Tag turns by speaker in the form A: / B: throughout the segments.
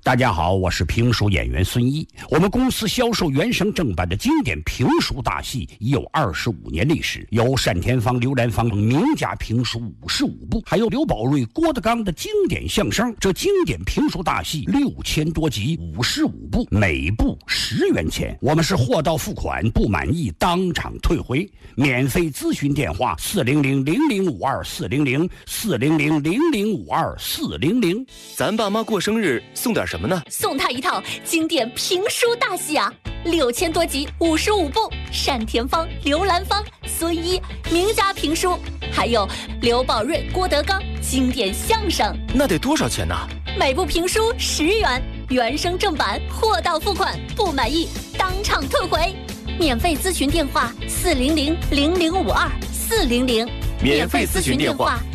A: 大家好，我是评书演员孙一。我们公司销售原声正版的经典评书大戏已有25年历史，有单田芳、刘兰芳名家评书55部，还有刘宝瑞、郭德纲的经典相声。这经典评书大戏6000多集，55部，每部10元钱。我们是货到付款，不满意当场退回。免费咨询电话400-0052-400，400-0052-400。
B: 咱爸妈过生日送点什么呢？
C: 送他一套经典评书大戏啊，6000多集，55部，单田芳、刘兰芳、孙一名家评书，还有刘宝瑞、郭德纲经典相声。
B: 那得多少钱呢？
C: 每部评书10元，原声正版，货到付款，不满意当场退回。免费咨询电话400-0052-400，
B: 免费咨询电话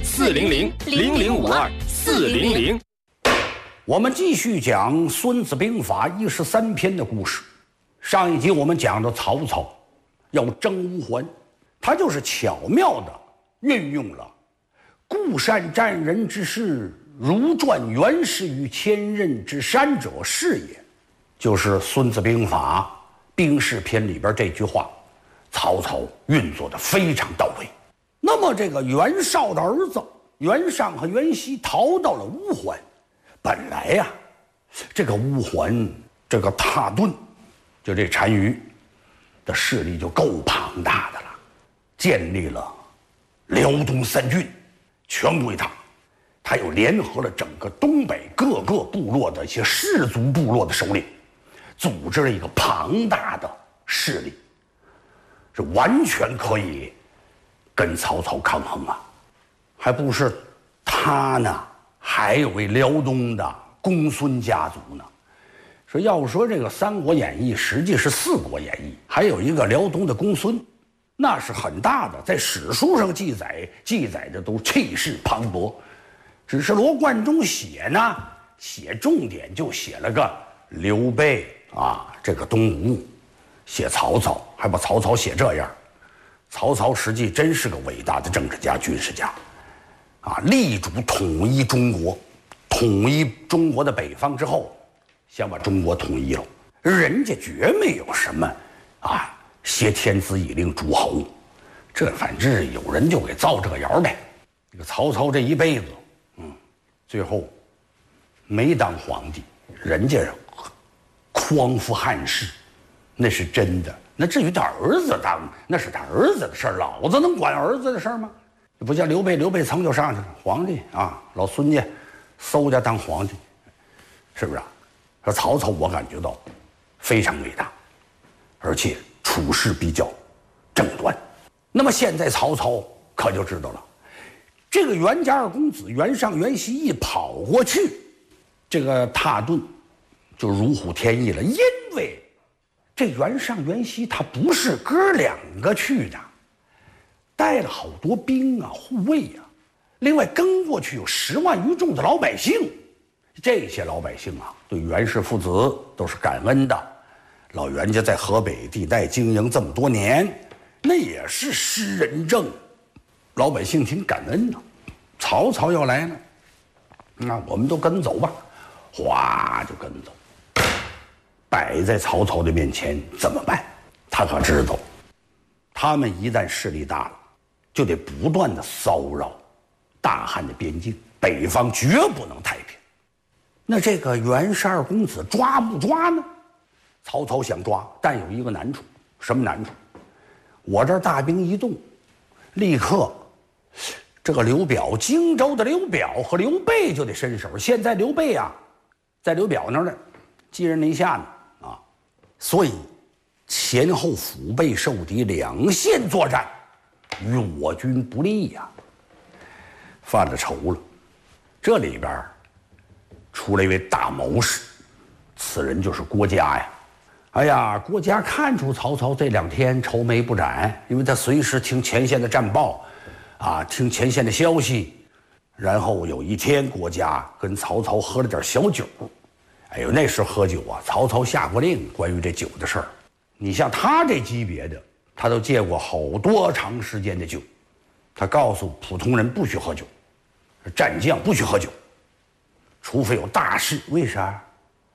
B: 400-0052-400。
A: 我们继续讲《孙子兵法》13篇的故事。上一集我们讲到曹操要征乌桓，他就是巧妙地运用了“固善战人之事，如传元氏于千仞之山者是也”，就是《孙子兵法》兵事篇里边这句话，曹操运作得非常到位。那么这个袁绍的儿子袁尚和袁熙逃到了乌桓。本来呀，这个乌桓这个蹋顿，就这单于的势力就够庞大的了，建立了辽东3郡，全归他。他又联合了整个东北各个部落的一些氏族部落的首领，组织了一个庞大的势力，是完全可以跟曹操抗衡啊。还不是他呢，还有位辽东的公孙家族呢。要说这个《三国演义》实际是《四国演义》，还有一个辽东的公孙，那是很大的，在史书上记载的都气势磅礴。只是罗贯中写重点就写了个刘备啊，这个东吴，写曹操还把曹操写这样。曹操实际真是个伟大的政治家、军事家。力主统一中国，统一中国的北方之后，想把中国统一了。人家绝没有什么挟天子以令诸侯，这反正有人就给造这个谣呗。这个曹操这一辈子，最后没当皇帝，人家匡扶汉室，那是真的。那至于他儿子当，那是他儿子的事儿，老子能管儿子的事儿吗？不像刘备，刘备曾就上去了，皇帝啊，老孙家搜家当皇帝，是不是啊？说曹操，我感觉到非常伟大，而且处事比较正端。那么现在曹操可就知道了，这个袁家二公子袁尚、袁熙一跑过去，这个蹋顿就如虎添翼了，因为这袁尚、袁熙他不是哥2个去的。带了好多兵啊、护卫啊，另外跟过去有10万余众的老百姓。这些老百姓对袁氏父子都是感恩的。老袁家在河北地带经营这么多年，那也是施仁政，老百姓挺感恩的。曹操要来了，那我们都跟走吧，哗就跟走。摆在曹操的面前怎么办？他可知道，他们一旦势力大了，就得不断的骚扰大汉的边境，北方绝不能太平。那这个袁氏二公子抓不抓呢？曹操想抓，但有一个难处。什么难处？我这儿大兵一动，立刻这个刘表，荆州的刘表和刘备就得伸手。现在刘备在刘表那儿呢，寄人篱下呢所以前后腹背受敌，2线作战，与我军不利犯了愁了。这里边出了一位大谋士，此人就是郭嘉呀。哎呀，郭嘉看出曹操这2天愁眉不展，因为他随时听前线的战报听前线的消息。然后有一天，郭嘉跟曹操喝了点小酒。哎呦，那时候喝酒曹操下过令关于这酒的事儿。你像他这级别的，他都戒过好多长时间的酒。他告诉普通人不许喝酒，战将不许喝酒，除非有大事。为啥？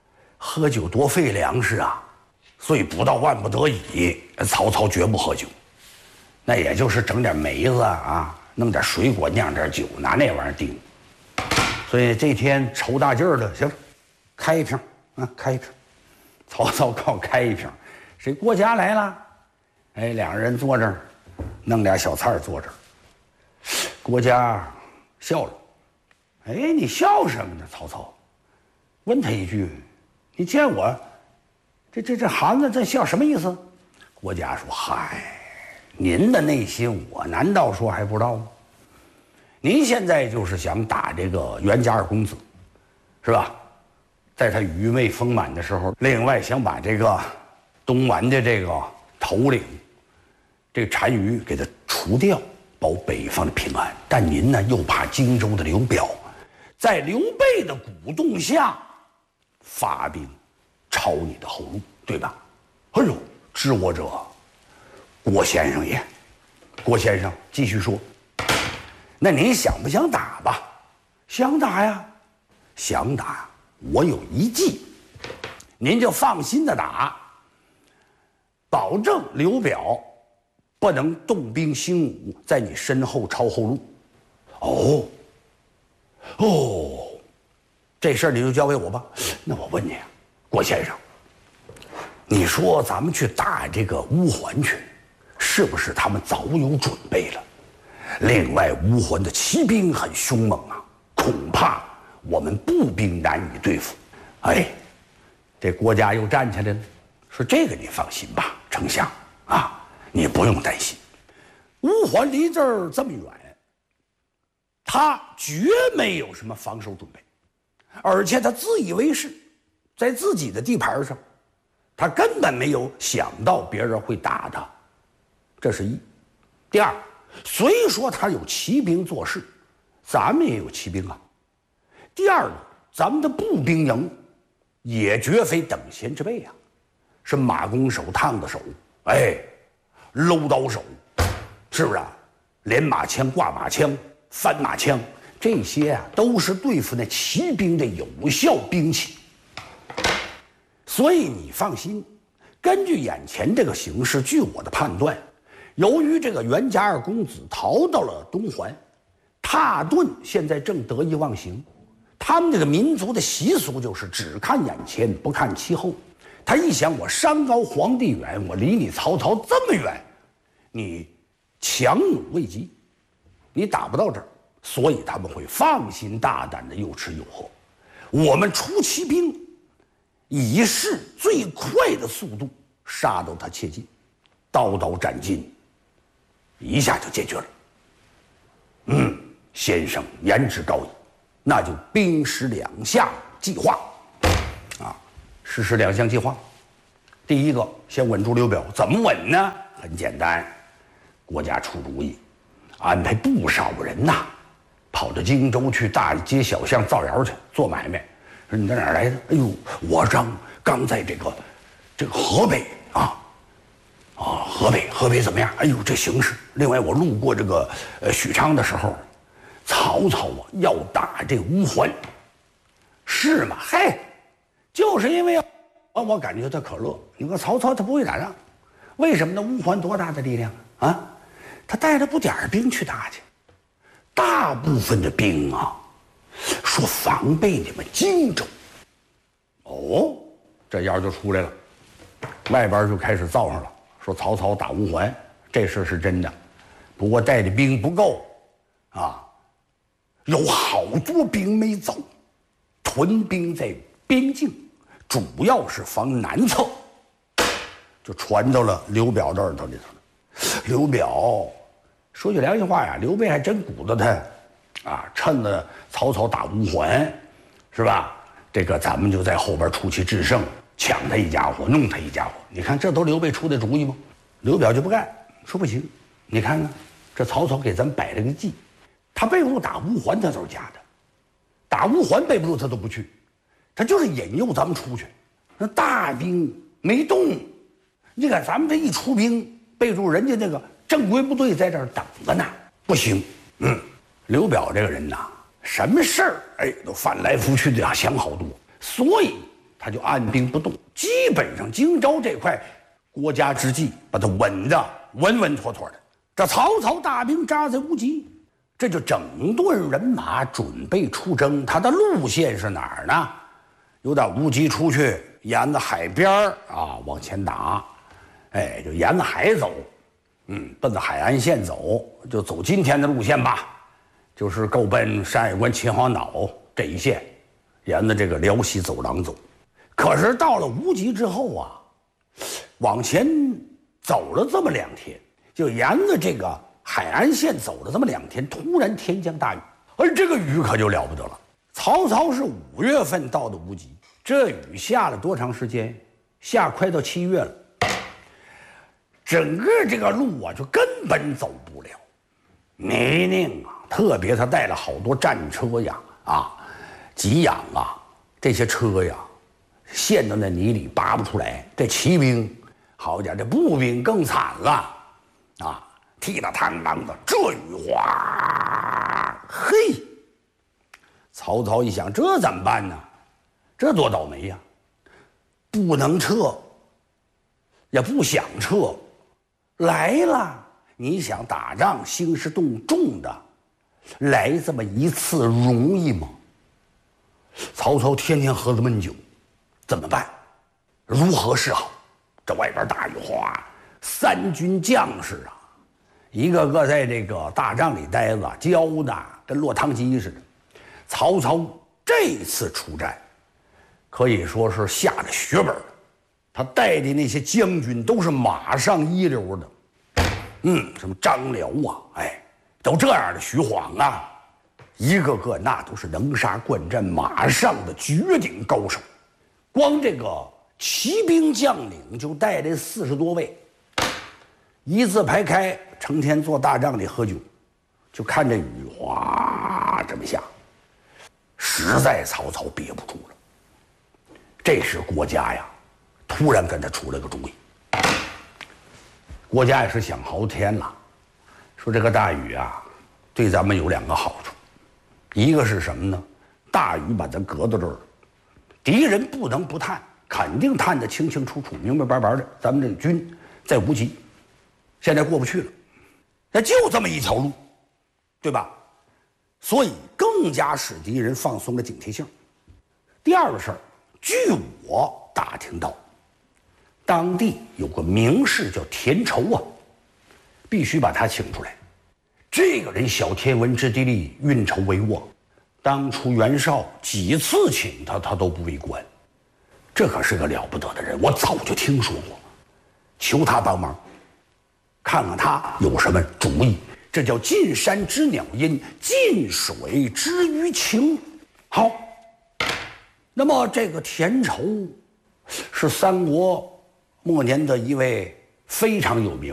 A: 喝酒多费粮食啊，所以不到万不得已，曹操绝不喝酒。那也就是整点梅子啊，弄点水果，酿点酒，拿那玩意儿顶。所以这天愁大劲儿的，行了，开一瓶啊，开一瓶。曹操告开一瓶，谁郭嘉来了？哎，两个人坐这儿，弄点小菜坐这儿。郭嘉笑了，哎，你笑什么呢？曹操问他一句：“你见我这含子这笑什么意思？”郭嘉说：“嗨，您的内心我难道说还不知道吗？您现在就是想打这个袁家二公子，是吧？在他愚昧丰满的时候，另外想把这个东完的这个头领这个单于给他除掉，保北方的平安。但您呢又怕荆州的刘表，在刘备的鼓动下发兵抄你的后路，对吧？哎呦，知我者，郭先生也。郭先生继续说，那您想不想打吧？想打呀，想打。我有一计，您就放心的打，保证刘表不能动兵兴武，在你身后抄后路。哦，这事儿你就交给我吧。那我问你，郭先生，你说咱们去打这个乌桓去，是不是他们早有准备了？另外，乌桓的骑兵很凶猛啊，恐怕我们步兵难以对付。哎，这郭嘉又站起来了，说：“这个你放心吧，丞相啊，你不用担心。乌桓离这儿这么远，他绝没有什么防守准备，而且他自以为是，在自己的地盘上，他根本没有想到别人会打他，这是一。第二，虽说他有骑兵做事，咱们也有骑兵啊。第二个，咱们的步兵营也绝非等闲之辈啊，是马弓手、烫子手，哎，搂刀手，是不是啊？连马枪、挂马枪、翻马枪，这些啊都是对付那骑兵的有效兵器。所以你放心，根据眼前这个形势，据我的判断，由于这个袁家二公子逃到了东环，蹋顿现在正得意忘形。他们这个民族的习俗就是只看眼前，不看其后。他一想，我山高皇帝远，我离你曹操这么远，你强弩未及，你打不到这儿，所以他们会放心大胆的又吃又喝。我们出骑兵，以是最快的速度杀到他切近，刀刀斩尽，一下就解决了。先生言之高矣。那就兵实两项计划，啊，实施两项计划。第一个，先稳住刘表，怎么稳呢？很简单，国家出主意，安排不少人呐，跑到荆州去大街小巷造谣去做买卖。说你在哪儿来的？哎呦，我刚在这个河北啊，河北怎么样？哎呦，这形势。另外，我路过这个许昌的时候。曹操啊，要打这乌桓，是吗？嗨，就是因为我感觉他可乐。你说曹操他不会打仗，为什么呢？乌桓多大的力量啊？他带着不点儿兵去打去，大部分的兵啊，说防备你们荆州。哦，这谣就出来了，外边就开始造上了，说曹操打乌桓，这事是真的，不过带的兵不够啊。有好多兵没走，屯兵在边境，主要是防南侧，就传到了刘表的耳朵里头了。刘表说句良心话呀，刘备还真鼓捣他，啊，趁着曹操打乌桓，是吧？这个咱们就在后边出奇制胜，抢他一家伙，弄他一家伙。你看，这都刘备出的主意吗？刘表就不干，说不行。你看看，这曹操给咱们摆了个计。他背不住打乌桓，他都是假的；打乌桓背不住，他都不去。他就是引诱咱们出去。那大兵没动，你看咱们这一出兵，背住人家那个正规部队在这儿等着呢，不行。刘表这个人呐，什么事儿都翻来覆去的想好多，所以他就按兵不动，基本上荆州这块国家之计把它稳得稳稳妥妥的。这曹操大兵扎在无极，这就整顿人马准备出征。他的路线是哪儿呢？由打无极出去，沿着海边啊往前打，哎，就沿着海走，奔着海岸线走，就走今天的路线吧，就是够奔山海关秦皇岛这一线，沿着这个辽西走廊走。可是到了无极之后啊，往前走了这么2天，就沿着这个海岸线走了这么2天，突然天降大雨，而这个雨可就了不得了。曹操是5月份到的无极，这雨下了多长时间？下快到7月了，整个这个路啊就根本走不了，泥泞啊，特别他带了好多战车呀，给养啊，这些车呀，陷到那泥里拔不出来。这骑兵好家伙，这步兵更惨了，踢得汤汤的，这雨哗，嘿！曹操一想，这怎么办呢？这多倒霉呀！不能撤，也不想撤，来了。你想打仗兴师动众的，来这么一次容易吗？曹操天天喝着闷酒，怎么办？如何是好？这外边大雨哗，3军将士啊，一个个在这个大帐里待着，焦的跟落汤鸡似的。曹操这次出战，可以说是下着血本了。他带的那些将军都是马上一流的，什么张辽啊，都这样的，徐晃啊，一个个那都是能杀惯战马上的绝顶高手。光这个骑兵将领就带这40多位，一字排开，成天坐大帐里喝酒，就看这雨哗这么下，实在曹操憋不住了。这时国家呀，突然跟他出了个主意。国家也是想好天了，说这个大雨啊，对咱们有2个好处，一个是什么呢？大雨把咱隔到这儿，敌人不能不探，肯定探得清清楚楚、明明白白的。咱们这个军在无极，现在过不去了，那就这么一条路，对吧？所以更加使敌人放松了警惕性。第二个事儿，据我打听到，当地有个名士叫田畴啊，必须把他请出来。这个人晓天文之地利，运筹帷幄，当初袁绍几次请他，他都不为官，这可是个了不得的人，我早就听说过，求他帮忙，看看他有什么主意。这叫近山知鸟音，近水知鱼情。好，那么这个田畴是三国末年的一位非常有名